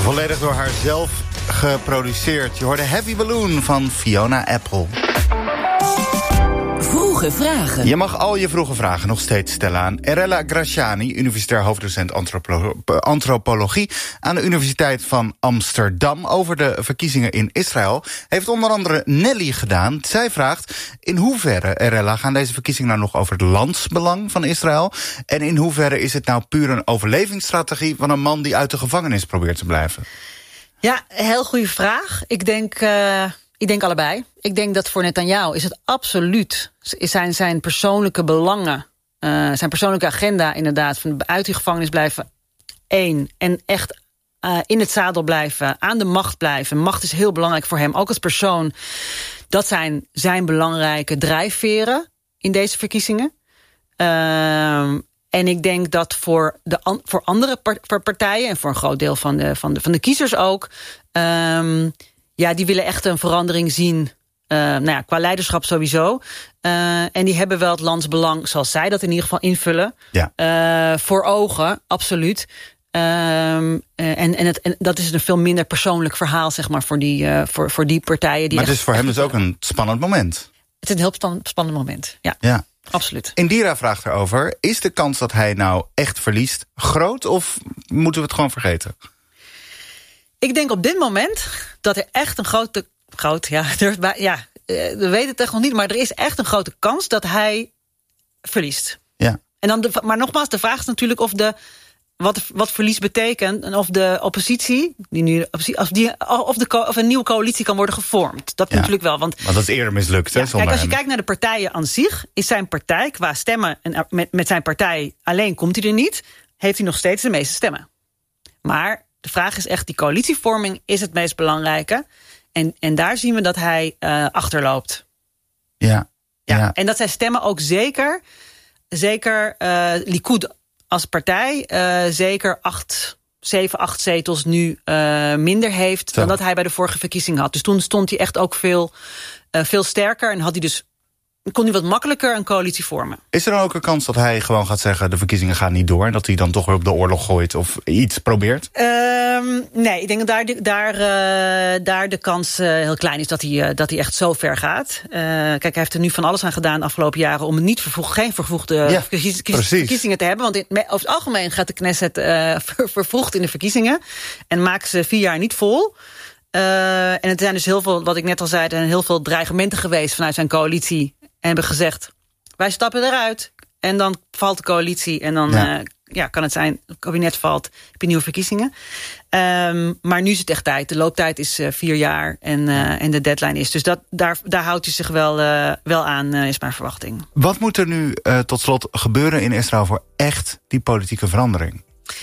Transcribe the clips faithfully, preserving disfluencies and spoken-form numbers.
Volledig door haar zelf geproduceerd. Je hoorde Heavy Balloon van Fiona Apple. Vroege vragen. Je mag al je vroege vragen nog steeds stellen aan Erella Graciani, universitair hoofddocent antropolo- antropologie aan de Universiteit van Amsterdam. Over de verkiezingen in Israël heeft onder andere Nelly gedaan. Zij vraagt in hoeverre, Erella, gaan deze verkiezingen nou nog over het landsbelang van Israël? En in hoeverre is het nou puur een overlevingsstrategie van een man die uit de gevangenis probeert te blijven? Ja, heel goede vraag. Ik denk... Uh... Ik denk allebei. Ik denk dat voor Netanyahu is het absoluut zijn, zijn persoonlijke belangen, uh, zijn persoonlijke agenda inderdaad, van uit die gevangenis blijven, één. En echt uh, in het zadel blijven, aan de macht blijven. Macht is heel belangrijk voor hem, ook als persoon. Dat zijn zijn belangrijke drijfveren in deze verkiezingen. Uh, en ik denk dat voor, de an, voor andere partijen, en voor een groot deel van de, van de, van de kiezers ook, Um, ja, die willen echt een verandering zien. Uh, nou ja, qua leiderschap sowieso. Uh, en die hebben wel het landsbelang, zoals zij dat in ieder geval invullen, ja. uh, voor ogen, absoluut. Um, uh, en, en, het, en dat is een veel minder persoonlijk verhaal, zeg maar, voor die, uh, voor, voor die partijen. Die maar het is voor hem dus ook een spannend moment. Het is een heel spannend, spannend moment, ja. ja. Absoluut. Indira vraagt erover, is de kans dat hij nou echt verliest groot, of moeten we het gewoon vergeten? Ik denk op dit moment dat er echt een grote... Groot, ja, er, ja, we weten het echt nog niet, maar er is echt een grote kans dat hij verliest. Ja. En dan de, maar nogmaals, de vraag is natuurlijk of de... Wat, wat verlies betekent en of de oppositie, die nu, of, die, of, de, of een nieuwe coalitie kan worden gevormd. Dat ja. natuurlijk wel. Want, want dat is eerder mislukt. Ja, hè, kijk, als je hem. kijkt naar de partijen aan zich, is zijn partij qua stemmen, en met, met zijn partij alleen komt hij er niet, heeft hij nog steeds de meeste stemmen. Maar de vraag is echt, die coalitievorming is het meest belangrijke. En, en daar zien we dat hij uh, achterloopt. Ja, ja. ja. En dat zijn stemmen ook zeker, zeker uh, Likud als partij, uh, zeker acht, zeven, acht zetels nu uh, minder heeft Zo. dan dat hij bij de vorige verkiezingen had. Dus toen stond hij echt ook veel, uh, veel sterker en had hij dus kon hij wat makkelijker een coalitie vormen. Is er dan ook een kans dat hij gewoon gaat zeggen, de verkiezingen gaan niet door, en dat hij dan toch weer op de oorlog gooit of iets probeert? Um, nee, ik denk dat daar de, daar, uh, daar de kans uh, heel klein is dat hij, uh, dat hij echt zo ver gaat. Uh, kijk, hij heeft er nu van alles aan gedaan de afgelopen jaren om niet vervoeg, geen vervroegde ja, verkies, kies, verkiezingen te hebben. Want in, over het algemeen gaat de Knesset uh, ver, vervroegd in de verkiezingen en maken ze vier jaar niet vol. Uh, en het zijn dus heel veel, wat ik net al zei, er zijn heel veel dreigementen geweest vanuit zijn coalitie. En hebben gezegd, wij stappen eruit. En dan valt de coalitie. En dan ja. Uh, ja, kan het zijn, het kabinet valt, heb je nieuwe verkiezingen. Um, maar nu is het echt tijd. De looptijd is uh, vier jaar en, uh, en de deadline is. Dus dat, daar, daar houdt hij zich wel, uh, wel aan, uh, is mijn verwachting. Wat moet er nu uh, tot slot gebeuren in Israël voor echt die politieke verandering?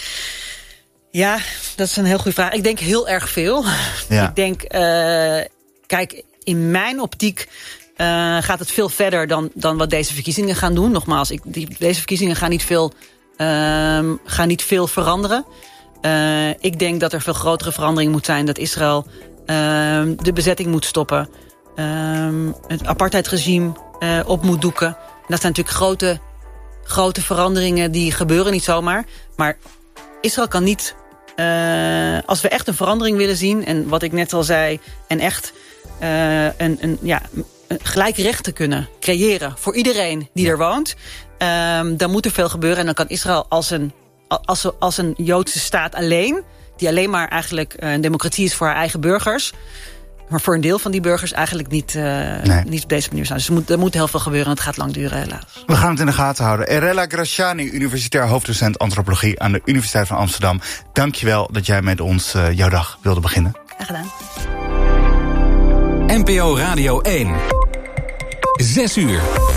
Ja, dat is een heel goede vraag. Ik denk heel erg veel. Ja. Ik denk, uh, kijk, in mijn optiek Uh, gaat het veel verder dan, dan wat deze verkiezingen gaan doen. Nogmaals, ik, die, deze verkiezingen gaan niet veel, uh, gaan niet veel veranderen. Uh, ik denk dat er veel grotere verandering moet zijn. Dat Israël uh, de bezetting moet stoppen. Uh, het apartheidsregime uh, op moet doeken. En dat zijn natuurlijk grote, grote veranderingen die gebeuren niet zomaar. Maar Israël kan niet, uh, als we echt een verandering willen zien, en wat ik net al zei, en echt uh, een, een ja, gelijke rechten kunnen creëren voor iedereen die er woont, um, dan moet er veel gebeuren. En dan kan Israël als een, als, als een Joodse staat alleen, die alleen maar eigenlijk een democratie is voor haar eigen burgers, maar voor een deel van die burgers eigenlijk niet, uh, nee. niet op deze manier staan. Dus er moet, er moet heel veel gebeuren en het gaat lang duren, helaas. We gaan het in de gaten houden. Erella Graciani, universitair hoofddocent antropologie aan de Universiteit van Amsterdam. Dank je wel dat jij met ons uh, jouw dag wilde beginnen. Graag gedaan. N P O Radio één. Zes uur.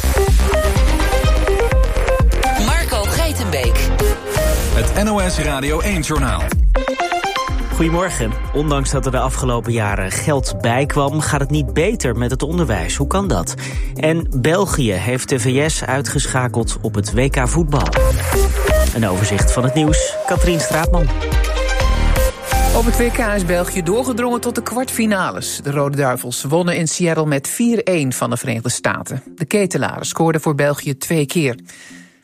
Marco Geitenbeek. Het N O S Radio één-journaal. Goedemorgen. Ondanks dat er de afgelopen jaren geld bij kwam, gaat het niet beter met het onderwijs. Hoe kan dat? En België heeft de V S uitgeschakeld op het W K voetbal. Een overzicht van het nieuws. Katrien Straatman. Op het W K is België doorgedrongen tot de kwartfinales. De Rode Duivels wonnen in Seattle met vier een van de Verenigde Staten. De ketelaren scoorden voor België twee keer.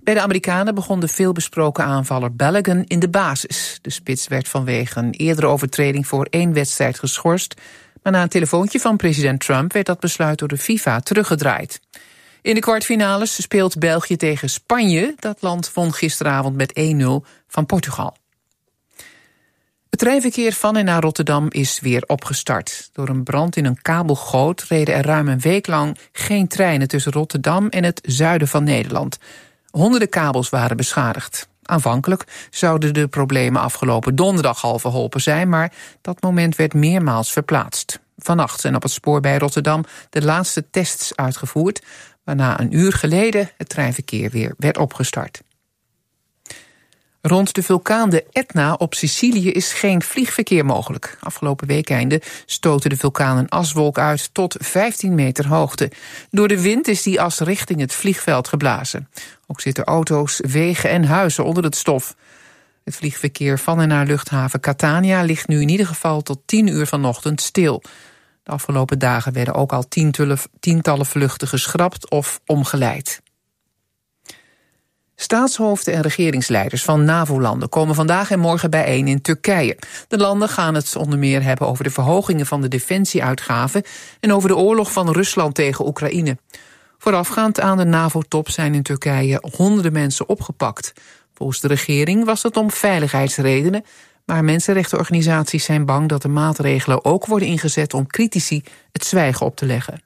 Bij de Amerikanen begon de veelbesproken aanvaller Balogun in de basis. De spits werd vanwege een eerdere overtreding voor één wedstrijd geschorst, maar na een telefoontje van president Trump werd dat besluit door de FIFA teruggedraaid. In de kwartfinales speelt België tegen Spanje. Dat land won gisteravond met één nul van Portugal. Het treinverkeer van en naar Rotterdam is weer opgestart. Door een brand in een kabelgoot reden er ruim een week lang geen treinen tussen Rotterdam en het zuiden van Nederland. Honderden kabels waren beschadigd. Aanvankelijk zouden de problemen afgelopen donderdag al verholpen zijn, maar dat moment werd meermaals verplaatst. Vannacht zijn op het spoor bij Rotterdam de laatste tests uitgevoerd, waarna een uur geleden het treinverkeer weer werd opgestart. Rond de vulkaan de Etna op Sicilië is geen vliegverkeer mogelijk. Afgelopen weekeinde stootte de vulkaan een aswolk uit tot vijftien meter hoogte. Door de wind is die as richting het vliegveld geblazen. Ook zitten auto's, wegen en huizen onder het stof. Het vliegverkeer van en naar luchthaven Catania ligt nu in ieder geval tot tien uur vanochtend stil. De afgelopen dagen werden ook al tientallen vluchten geschrapt of omgeleid. Staatshoofden en regeringsleiders van NAVO-landen komen vandaag en morgen bijeen in Turkije. De landen gaan het onder meer hebben over de verhogingen van de defensieuitgaven en over de oorlog van Rusland tegen Oekraïne. Voorafgaand aan de NAVO-top zijn in Turkije honderden mensen opgepakt. Volgens de regering was het om veiligheidsredenen, maar mensenrechtenorganisaties zijn bang dat de maatregelen ook worden ingezet om critici het zwijgen op te leggen.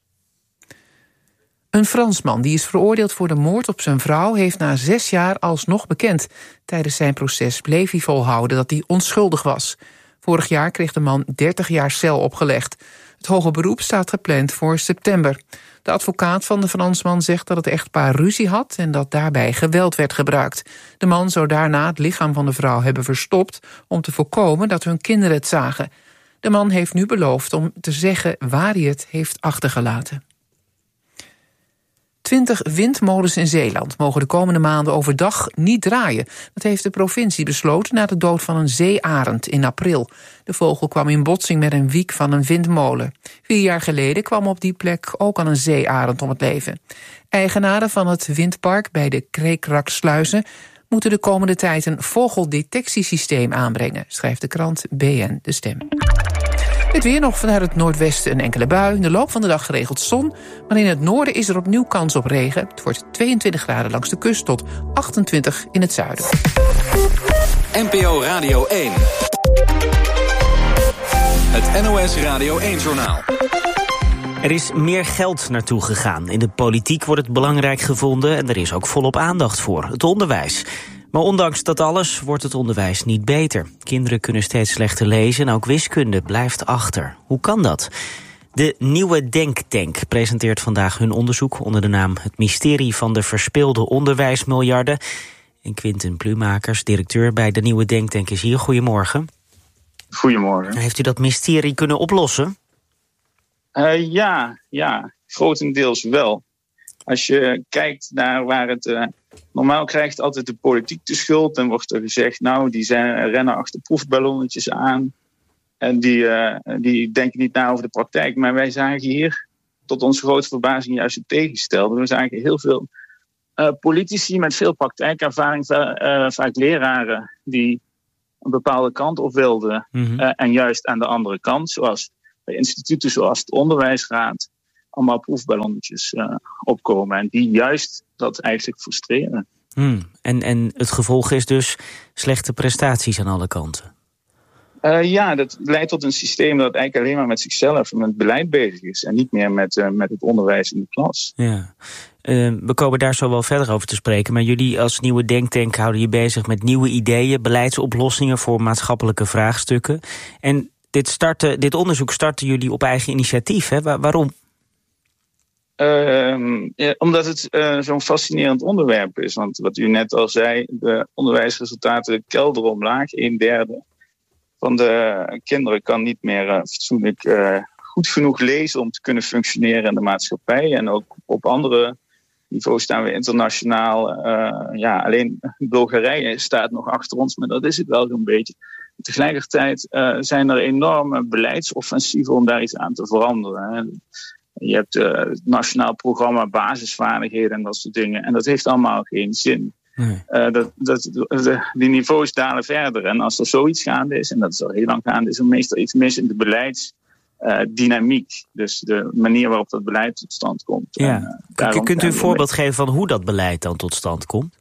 Een Fransman die is veroordeeld voor de moord op zijn vrouw heeft na zes jaar alsnog bekend. Tijdens zijn proces bleef hij volhouden dat hij onschuldig was. Vorig jaar kreeg de man dertig jaar cel opgelegd. Het hoge beroep staat gepland voor september. De advocaat van de Fransman zegt dat het echtpaar ruzie had en dat daarbij geweld werd gebruikt. De man zou daarna het lichaam van de vrouw hebben verstopt om te voorkomen dat hun kinderen het zagen. De man heeft nu beloofd om te zeggen waar hij het heeft achtergelaten. Twintig windmolens in Zeeland mogen de komende maanden overdag niet draaien. Dat heeft de provincie besloten na de dood van een zeearend in april. De vogel kwam in botsing met een wiek van een windmolen. Vier jaar geleden kwam op die plek ook al een zeearend om het leven. Eigenaren van het windpark bij de Kreekraksluizen moeten de komende tijd een vogeldetectiesysteem aanbrengen, schrijft de krant B N De Stem. Het weer nog vanuit het noordwesten een enkele bui. In de loop van de dag geregeld zon. Maar in het noorden is er opnieuw kans op regen. Het wordt tweeëntwintig graden langs de kust tot achtentwintig in het zuiden. N P O Radio één. Het N O S Radio één-journaal. Er is meer geld naartoe gegaan. In de politiek wordt het belangrijk gevonden en er is ook volop aandacht voor. Het onderwijs. Maar ondanks dat alles wordt het onderwijs niet beter. Kinderen kunnen steeds slechter lezen en ook wiskunde blijft achter. Hoe kan dat? De Nieuwe Denktank presenteert vandaag hun onderzoek onder de naam Het Mysterie van de Verspilde Onderwijsmiljarden. En Quinten Plumakers, directeur bij de Nieuwe Denktank, is hier. Goedemorgen. Goedemorgen. Heeft u dat mysterie kunnen oplossen? Uh, ja, ja, grotendeels wel. Als je kijkt naar waar het... Uh, normaal krijgt altijd de politiek de schuld en wordt er gezegd, nou, die zijn, rennen achter proefballonnetjes aan. En die, uh, die denken niet na over de praktijk. Maar wij zagen hier, tot onze grote verbazing, juist het tegengestelde. We zagen heel veel uh, politici met veel praktijkervaring, uh, vaak leraren, die een bepaalde kant op wilden. Mm-hmm. Uh, en juist aan de andere kant, zoals bij instituten zoals de Onderwijsraad, allemaal proefballonnetjes uh, opkomen. En die juist dat eigenlijk frustreren. Hmm. En, en het gevolg is dus slechte prestaties aan alle kanten? Uh, ja, dat leidt tot een systeem dat eigenlijk alleen maar met zichzelf en met beleid bezig is. En niet meer met, uh, met het onderwijs in de klas. Ja. Uh, we komen daar zo wel verder over te spreken. Maar jullie als Nieuwe Denktank houden je bezig met nieuwe ideeën, beleidsoplossingen voor maatschappelijke vraagstukken. En dit, starten, dit onderzoek starten jullie op eigen initiatief. Hè? Waar, waarom? Uh, ja, omdat het uh, zo'n fascinerend onderwerp is. Want wat u net al zei, de onderwijsresultaten kelderen omlaag. Een derde van de kinderen kan niet meer uh, fatsoenlijk uh, goed genoeg lezen om te kunnen functioneren in de maatschappij. En ook op andere niveaus staan we internationaal. Uh, ja, alleen Bulgarije staat nog achter ons, maar dat is het wel zo'n beetje. Tegelijkertijd uh, zijn er enorme beleidsoffensieven om daar iets aan te veranderen. Je hebt uh, het nationaal programma basisvaardigheden en dat soort dingen. En dat heeft allemaal geen zin. Nee. Uh, dat, dat, de, die niveaus dalen verder. En als er zoiets gaande is, en dat is al heel lang gaande, is er meestal iets mis in de beleidsdynamiek. Uh, dus de manier waarop dat beleid tot stand komt. Ja. En, uh, daarom, Kunt u een voorbeeld mee... geven van hoe dat beleid dan tot stand komt?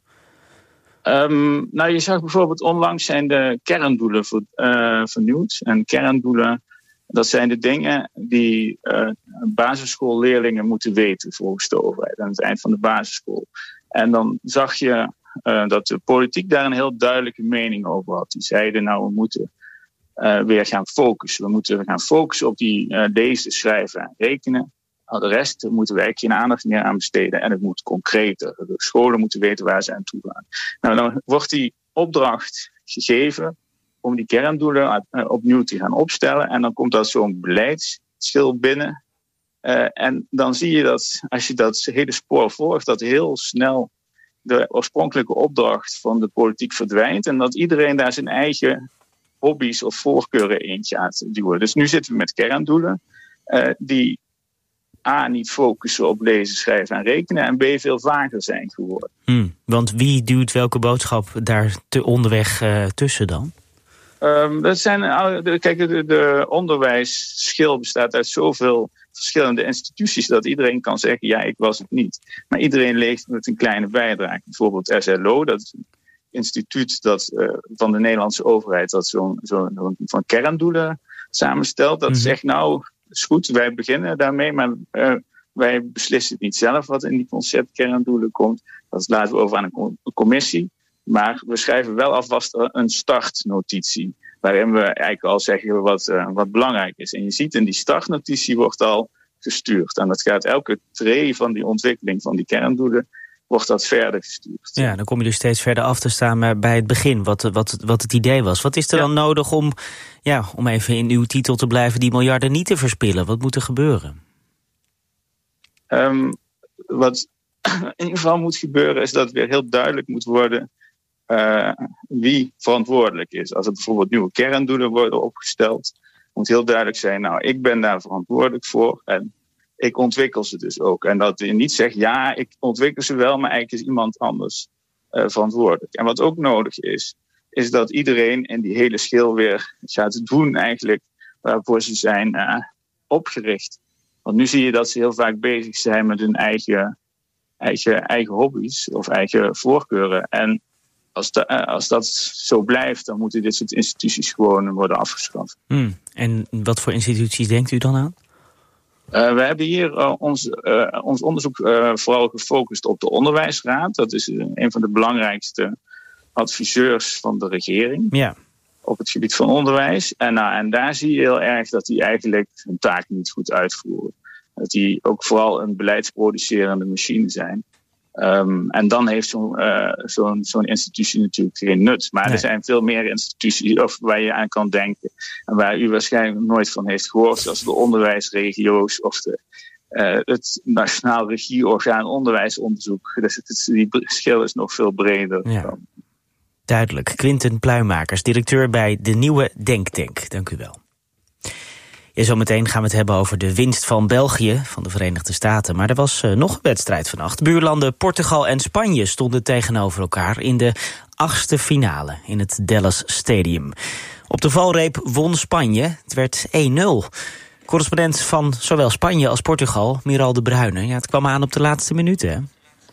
Um, nou, je zag bijvoorbeeld onlangs zijn de kerndoelen ver, uh, vernieuwd. En kerndoelen, dat zijn de dingen die uh, basisschoolleerlingen moeten weten volgens de overheid aan het eind van de basisschool. En dan zag je uh, dat de politiek daar een heel duidelijke mening over had. Die zeiden, nou, we moeten uh, weer gaan focussen. We moeten gaan focussen op die uh, lezen, schrijven en rekenen. Al de rest moeten wij geen aandacht meer aan besteden. En het moet concreter. De scholen moeten weten waar ze aan toe gaan. Nou, dan wordt die opdracht gegeven om die kerndoelen uh, opnieuw te gaan opstellen. En dan komt dat zo'n beleidsschil binnen. Uh, en dan zie je dat, als je dat hele spoor volgt, dat heel snel de oorspronkelijke opdracht van de politiek verdwijnt. En dat iedereen daar zijn eigen hobby's of voorkeuren in gaat duwen. Dus nu zitten we met kerndoelen uh, die A, niet focussen op lezen, schrijven en rekenen. En B, veel vager zijn geworden. Hmm, want wie duwt welke boodschap daar te onderweg uh, tussen dan? Um, dat zijn, uh, kijk, de, de onderwijsschil bestaat uit zoveel verschillende instituties dat iedereen kan zeggen, ja, ik was het niet. Maar iedereen leeft met een kleine bijdrage. Bijvoorbeeld S L O, dat is een instituut dat, uh, van de Nederlandse overheid dat zo'n zo, zo, van kerndoelen samenstelt. Dat mm-hmm. zegt, nou, is goed, wij beginnen daarmee, maar uh, wij beslissen het niet zelf wat in die concept kerndoelen komt. Dat laten we over aan een commissie. Maar we schrijven wel alvast een startnotitie, waarin we eigenlijk al zeggen wat, uh, wat belangrijk is. En je ziet in die startnotitie wordt al gestuurd. En dat gaat elke tree van die ontwikkeling van die kerndoelen, wordt dat verder gestuurd. Ja, dan kom je dus steeds verder af te staan bij het begin, wat, wat, wat het idee was. Wat is er ja. dan nodig om, ja, om even in uw titel te blijven, die miljarden niet te verspillen? Wat moet er gebeuren? Um, wat in ieder geval moet gebeuren, is dat weer heel duidelijk moet worden Uh, wie verantwoordelijk is. Als er bijvoorbeeld nieuwe kerndoelen worden opgesteld, moet heel duidelijk zijn, nou, ik ben daar verantwoordelijk voor en ik ontwikkel ze dus ook. En dat je niet zegt, ja, ik ontwikkel ze wel, maar eigenlijk is iemand anders uh, verantwoordelijk. En wat ook nodig is, is dat iedereen in die hele schil weer gaat doen eigenlijk waarvoor ze zijn uh, opgericht. Want nu zie je dat ze heel vaak bezig zijn met hun eigen, eigen, eigen hobby's of eigen voorkeuren. En Als, de, als dat zo blijft, dan moeten dit soort instituties gewoon worden afgeschaft. Hmm. En wat voor instituties denkt u dan aan? Uh, we hebben hier uh, ons, uh, ons onderzoek uh, vooral gefocust op de Onderwijsraad. Dat is uh, een van de belangrijkste adviseurs van de regering. Ja. Op het gebied van onderwijs. En, uh, en daar zie je heel erg dat die eigenlijk hun taak niet goed uitvoeren. Dat die ook vooral een beleidsproducerende machine zijn. Um, en dan heeft zo'n, uh, zo'n, zo'n institutie natuurlijk geen nut. Maar nee. Er zijn veel meer instituties of waar je aan kan denken. En waar u waarschijnlijk nooit van heeft gehoord. Zoals de onderwijsregio's of de, uh, het Nationaal Regieorgaan Onderwijsonderzoek. Dus het, die schil is nog veel breder. Ja. Dan. Duidelijk. Quinten Pluimakers, directeur bij de Nieuwe Denktank. Dank u wel. Ja, zometeen gaan we het hebben over de winst van België, van de Verenigde Staten. Maar er was uh, nog een wedstrijd vannacht. Buurlanden Portugal en Spanje stonden tegenover elkaar in de achtste finale in het Dallas Stadium. Op de valreep won Spanje. Het werd één nul. Correspondent van zowel Spanje als Portugal, Miral de Bruyne. Ja, het kwam aan op de laatste minuten, hè?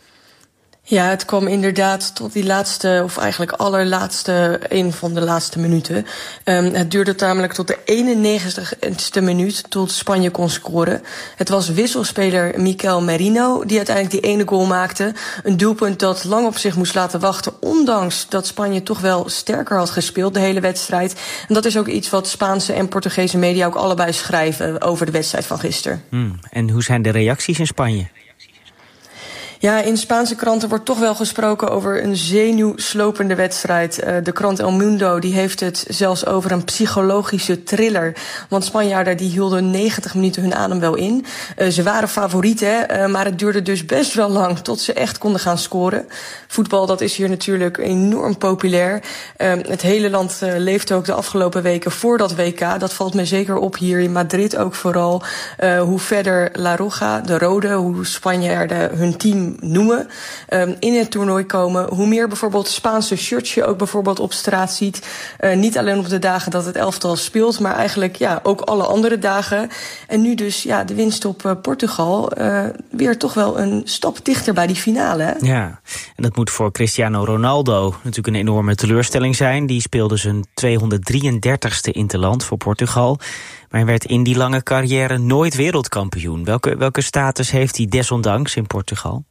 Ja, het kwam inderdaad tot die laatste, of eigenlijk allerlaatste, een van de laatste minuten. Um, het duurde namelijk tot de eenennegentigste minuut tot Spanje kon scoren. Het was wisselspeler Mikel Merino die uiteindelijk die ene goal maakte. Een doelpunt dat lang op zich moest laten wachten, ondanks dat Spanje toch wel sterker had gespeeld de hele wedstrijd. En dat is ook iets wat Spaanse en Portugese media ook allebei schrijven over de wedstrijd van gisteren. Hmm, en hoe zijn de reacties in Spanje? Ja, in Spaanse kranten wordt toch wel gesproken over een zenuwslopende wedstrijd. Uh, de krant El Mundo die heeft het zelfs over een psychologische thriller. Want Spanjaarden die hielden negentig minuten hun adem wel in. Uh, ze waren favorieten, uh, maar het duurde dus best wel lang tot ze echt konden gaan scoren. Voetbal, dat is hier natuurlijk enorm populair. Uh, het hele land uh, leeft ook de afgelopen weken voor dat W K. Dat valt me zeker op hier in Madrid ook vooral. Uh, hoe verder La Roja, de rode, hoe Spanjaarden hun team noemen, um, in het toernooi komen. Hoe meer bijvoorbeeld Spaanse shirts je ook bijvoorbeeld op straat ziet. Uh, niet alleen op de dagen dat het elftal speelt, maar eigenlijk ja, ook alle andere dagen. En nu dus ja, de winst op uh, Portugal uh, weer toch wel een stap dichter bij die finale. Hè? Ja, en dat moet voor Cristiano Ronaldo natuurlijk een enorme teleurstelling zijn. Die speelde zijn tweehonderddrieëndertigste interland voor Portugal. Maar hij werd in die lange carrière nooit wereldkampioen. Welke, welke status heeft hij desondanks in Portugal?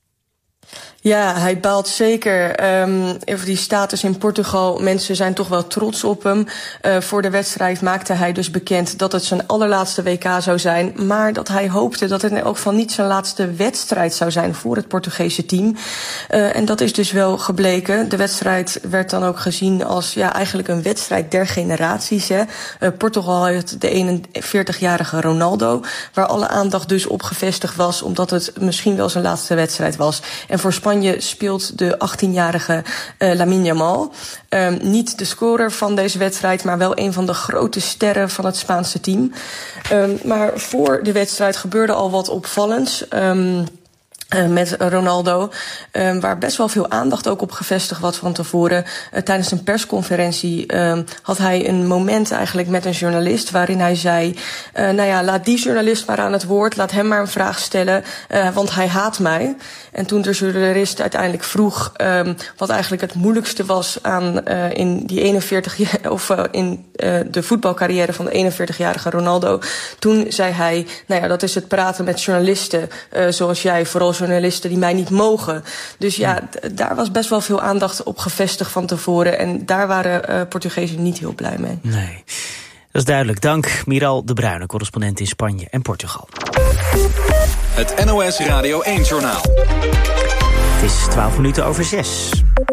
Ja, hij baalt zeker um, over die status in Portugal. Mensen zijn toch wel trots op hem. Uh, voor de wedstrijd maakte hij dus bekend dat het zijn allerlaatste W K zou zijn. Maar dat hij hoopte dat het in elk geval niet zijn laatste wedstrijd zou zijn voor het Portugese team. Uh, en dat is dus wel gebleken. De wedstrijd werd dan ook gezien als ja, eigenlijk een wedstrijd der generaties. Hè. Uh, Portugal heeft de eenenveertigjarige Ronaldo, waar alle aandacht dus op gevestigd was, omdat het misschien wel zijn laatste wedstrijd was. En voor Spanje speelt de achttienjarige uh, Lamine Yamal. Um, niet de scorer van deze wedstrijd, maar wel een van de grote sterren van het Spaanse team. Um, maar voor de wedstrijd gebeurde al wat opvallends. Um, Uh, met Ronaldo, uh, waar best wel veel aandacht ook op gevestigd was van tevoren. Uh, tijdens een persconferentie uh, had hij een moment eigenlijk met een journalist, waarin hij zei, uh, nou ja, laat die journalist maar aan het woord, laat hem maar een vraag stellen, uh, want hij haat mij. En toen de journalist uiteindelijk vroeg um, wat eigenlijk het moeilijkste was aan uh, in die eenenveertig of uh, in uh, de voetbalcarrière van de eenenveertigjarige Ronaldo, toen zei hij, nou ja, dat is het praten met journalisten, uh, zoals jij, vooral journalisten die mij niet mogen. Dus ja, d- daar was best wel veel aandacht op gevestigd van tevoren. En daar waren uh, Portugezen niet heel blij mee. Nee, dat is duidelijk. Dank Miral de Bruyne, correspondent in Spanje en Portugal. Het N O S Radio één-journaal. Het is twaalf minuten over zes.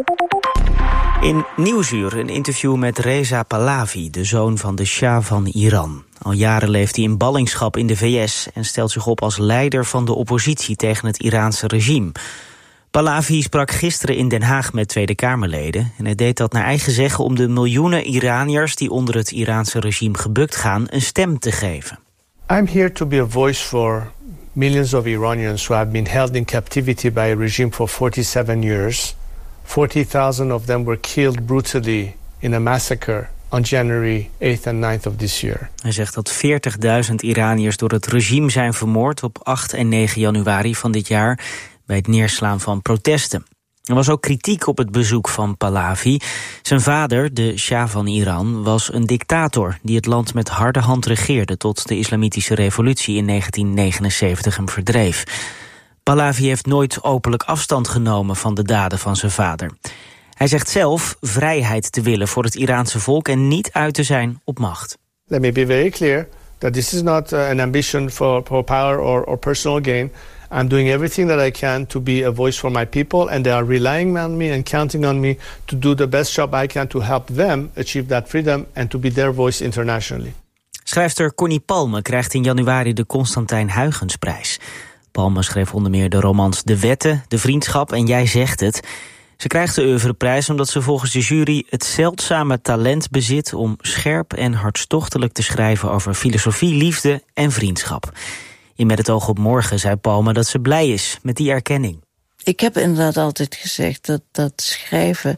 In Nieuwsuur een interview met Reza Pahlavi, de zoon van de Shah van Iran. Al jaren leeft hij in ballingschap in de V S en stelt zich op als leider van de oppositie tegen het Iraanse regime. Pahlavi sprak gisteren in Den Haag met Tweede Kamerleden en hij deed dat naar eigen zeggen om de miljoenen Iraniërs die onder het Iraanse regime gebukt gaan een stem te geven. I'm here to be a voice for millions of Iranians who have been held in captivity by a regime for forty-seven years. forty thousand of them were killed brutally in a massacre on January eighth and ninth of this year. Hij zegt dat veertigduizend Iraniërs door het regime zijn vermoord op acht en negen januari van dit jaar bij het neerslaan van protesten. Er was ook kritiek op het bezoek van Pahlavi. Zijn vader, de Shah van Iran, was een dictator die het land met harde hand regeerde tot de islamitische revolutie in negentien negenenzeventig hem verdreef. Pahlavi heeft nooit openlijk afstand genomen van de daden van zijn vader. Hij zegt zelf vrijheid te willen voor het Iraanse volk en niet uit te zijn op macht. Let me be very clear that this is not uh, an ambition for, for power or, or personal gain. I'm doing everything that I can to be a voice for my people, and they are relying on me and counting on me to do the best job I can to help them achieve that freedom and to be their voice internationally. Schrijfster Connie Palme krijgt in januari de Constantijn Huygensprijs. Palme schreef onder meer de romans De Wetten, De Vriendschap en Jij zegt het. Ze krijgt de oeuvreprijs omdat ze volgens de jury het zeldzame talent bezit om scherp en hartstochtelijk te schrijven over filosofie, liefde en vriendschap. In Met het oog op morgen zei Palme dat ze blij is met die erkenning. Ik heb inderdaad altijd gezegd dat dat schrijven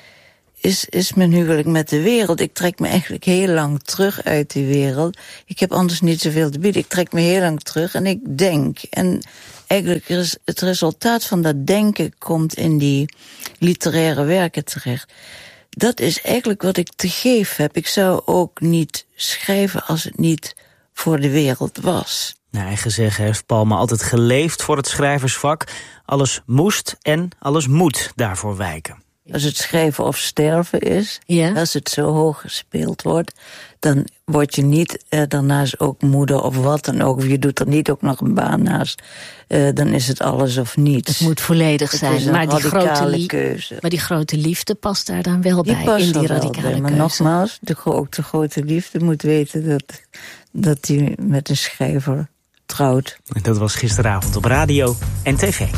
is, is mijn huwelijk met de wereld. Ik trek me eigenlijk heel lang terug uit die wereld. Ik heb anders niet zoveel te bieden. Ik trek me heel lang terug en ik denk. En eigenlijk is het resultaat van dat denken komt in die literaire werken terecht. Dat is eigenlijk wat ik te geven heb. Ik zou ook niet schrijven als het niet voor de wereld was. Naar eigen zeggen heeft Palme altijd geleefd voor het schrijversvak. Alles moest en alles moet daarvoor wijken. Als het schrijven of sterven is, ja. als het zo hoog gespeeld wordt, dan word je niet eh, daarnaast ook moeder of wat dan ook. Of je doet er niet ook nog een baan naast. Uh, dan is het alles of niets. Het moet volledig het zijn. Is een maar, die grote li- keuze. maar die grote liefde past daar dan wel die bij, in die radicale bij. keuze. Maar nogmaals, de, ook de grote liefde moet weten dat, dat hij met een schrijver trouwt. Dat was gisteravond op radio en tv.